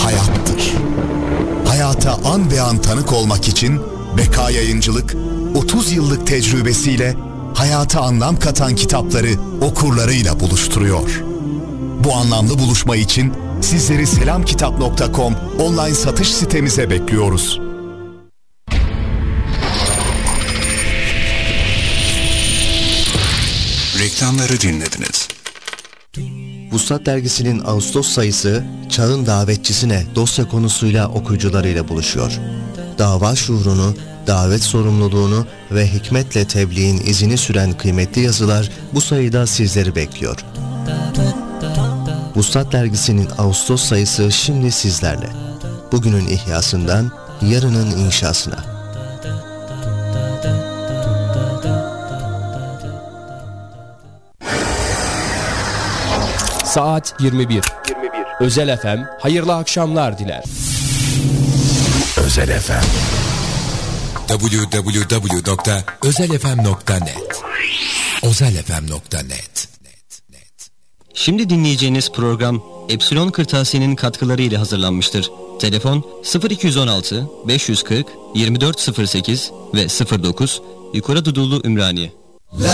hayattır. Hayata an be an tanık olmak için Beka Yayıncılık 30 yıllık tecrübesiyle hayata anlam katan kitapları okurlarıyla buluşturuyor. Bu anlamlı buluşma için sizleri selamkitap.com online satış sitemize bekliyoruz. Reklamları dinlediniz. Vuslat Dergisi'nin Ağustos sayısı çağın davetçisine dosya konusuyla okuyucularıyla buluşuyor. Dava şuurunu, davet sorumluluğunu ve hikmetle tebliğin izini süren kıymetli yazılar bu sayıda sizleri bekliyor. Vuslat Dergisi'nin Ağustos sayısı şimdi sizlerle. Bugünün ihyasından yarının inşasına. Saat 21. Özel FM hayırlı akşamlar diler. Özel FM www.özelfm.net özelfm.net. Şimdi dinleyeceğiniz program Epsilon Kırtasiye'nin katkıları ile hazırlanmıştır. Telefon 0216 540 2408 ve 09 Yukarı Dudullu Ümraniye.